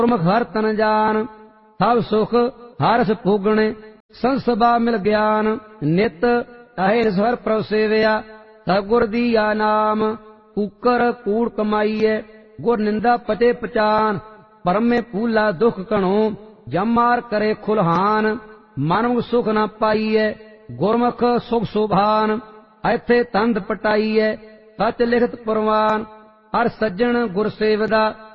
ਗੁਰਮੁਖ ਹਰ ਤਨ ਜਾਨ, ਸਭ ਸੁਖ ਹਰਸ ਭੋਗਣੇ, ਸੰਸਭਾ ਮਿਲ ਗਿਆਨ। ਨਿਤ ਤਾਹੇ ਸਵਰ ਪ੍ਰਭ ਸੇਵਿਆ, ਸਤਿਗੁਰ ਦੀਆ ਨਾਮ। ਕੂਕਰ ਕੂੜ ਕਮਾਈਐ, ਗੁਰ ਨਿੰਦਾ ਪਤੇ ਪਛਾਨ। ਪਰਮੇ ਭੂਲਾ ਦੁਖ ਘਣੋ, ਜਮਾਰ ਕਰੇ ਖੁਲਹਾਨ। ਮਨਮੁਖ ਸੁਖ ਨਾ ਪਾਈਐ, ਗੁਰਮੁਖ ਸੁਖ ਸੁਭਾਨ। ਇੱਥੇ ਤੰਦ ਪਟਾਈਐ, ਸਚ ਲਿਖਤ ਪ੍ਰਵਾਨ। ਹਰ ਸੱਜਣ ਗੁਰ ਸੇਵਦਾ,